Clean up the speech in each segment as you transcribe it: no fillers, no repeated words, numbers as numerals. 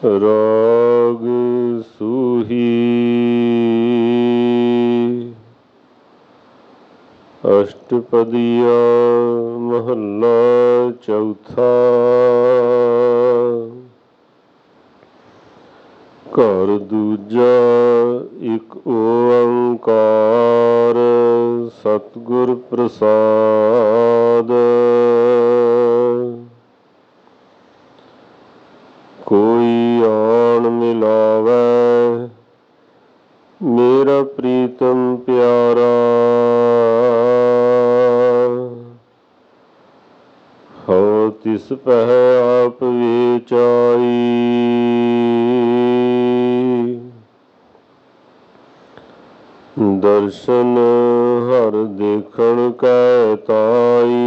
ਰਾਗ ਸੂਹੀ ਅਸ਼ਟਪਦੀਆ ਮਹੱਲਾ ਚੌਥਾ। ਘਰ ਦੂਜਾ ਇੱਕ ਓੰਕਾਰ ਸਤਿਗੁਰ ਪ੍ਰਸਾਦ। ਕੋਈ ਆਣ ਮਿਲਾਵੈ ਮੇਰਾ ਪ੍ਰੀਤਮ ਪਿਆਰਾ, ਹਉ ਤਿਸ ਪਹਿ ਆਪ ਵੇਚਾਈ। ਦਰਸ਼ਨ ਹਰ ਦੇਖਣ ਕੈ ਤਾਈ,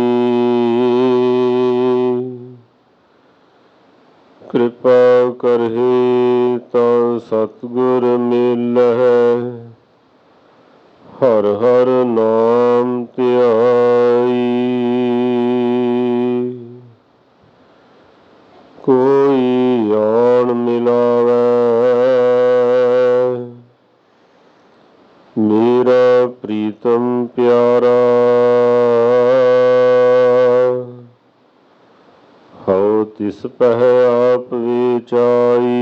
ਕਿਰਪਾ ਕਰਹਿ ਤਾਂ ਸਤਿਗੁਰ ਮਿਲਹਿ। ਹਰ ਹਰ ਨਾਮ ਧਿਆਈ, ਕੋਈ ਆਣ ਮਿਲਾਵੈ ਮੇਰਾ ਪ੍ਰੀਤਮ ਪਿਆਰਾ, ਹਉ ਤਿਸ ਪਹਿ ਆਪ ਵੇਚਾਈ।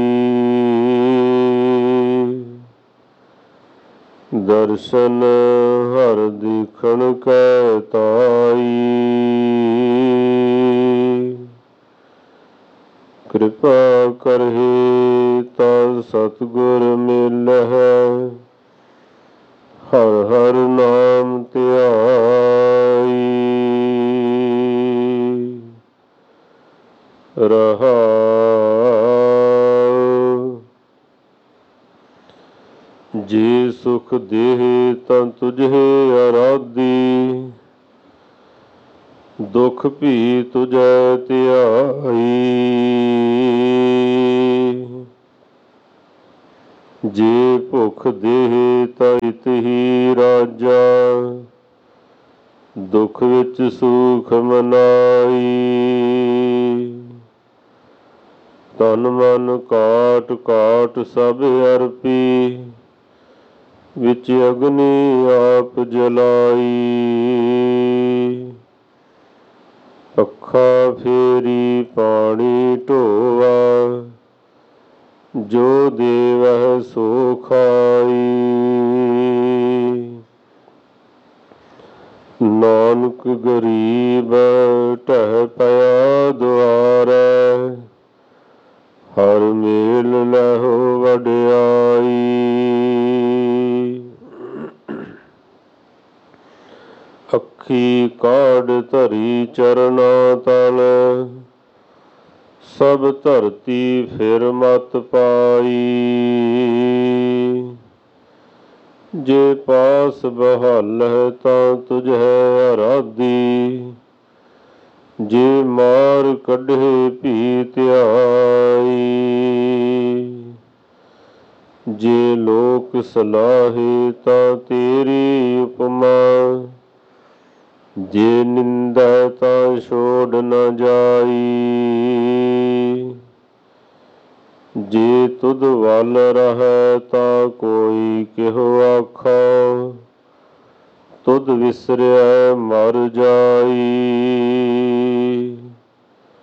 ਦਰਸ਼ਨ ਹਰ ਦੇਖਣ ਕੈ ਤਾਈ, ਕਿਰਪਾ ਕਰਹਿ ਤਾਂ ਸਤਿਗੁਰ ਮਿਲਹਿ। ਹਰ ਹਰ ਨਾਮ ਧਿਆਈ। ਰਹਾਉ। ਜੇ ਸੁਖ ਦੇਹ ਤਾਂ ਤੁਝੇ ਅਰਾਧੀ, ਦੁਖ ਭੀ ਤੁਝੈ ਧਿਆਈ। ਜੇ ਭੁਖ ਦੇਹ ਤਾਂ ਇਤ ਹੀ ਰਾਜਾ, ਦੁਖ ਵਿੱਚ ਸੁਖ ਮਨਾਈ। ਤਨ ਮਨ ਕਾਟ ਕਾਟ ਸਭ ਅਰਪੀ, ਵਿੱਚ ਅਗਨੀ ਆਪ ਜਲਾਈ। ਅੱਖਾਂ ਫੇਰੀ ਪਾਣੀ ਢੋਆ, ਜੋ ਦੇਵਹਿ ਸੋ ਖਾਈ। ਨਾਨਕ ਗਰੀਬ ਢਹਿ ਪਿਆ ਦੁਆਰੈ, ਹਰ ਮੇਲ ਲਹੋ ਵਡਿਆਈ। ਅੱਖੀ ਕਾਢ ਧਰੀ ਚਰਨਾ ਤਲ, ਸਭ ਧਰਤੀ ਫਿਰ ਮਤ ਪਾਈ। ਜੇ ਪਾਸ ਬਹਾਲਹਿ ਤਾਂ ਤੁਝੈ ਅਰਾਧੀ, ਜੇ ਮਾਰ ਕੱਢੇ ਭੀ ਧਿਆਈ। ਜੇ ਲੋਕ ਸਲਾਹੇ ਤਾਂ ਤੇਰੀ ਉਪਮਾ, ਜੇ ਨਿੰਦੈ ਤਾਂ ਛੋੜ ਨ ਜਾਈ। ਜੇ ਤੁਧ ਵੱਲ ਰਹੈ ਤਾਂ ਕੋਈ ਕਿਹੋ ਆਖਾ, ਤੁਧ ਵਿਸਰਿਐ ਮਰ ਜਾਈ।